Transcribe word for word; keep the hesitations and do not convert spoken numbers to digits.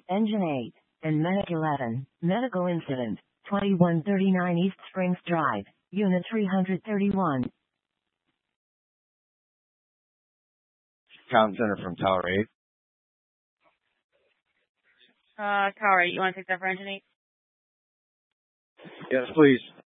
Engine eight, and Medic eleven, medical incident, twenty-one thirty-nine East Springs Drive, Unit three thirty-one. Comm Center from Tower eight. Uh, Tower eight, you want to take that for Engine eight? Yes, please.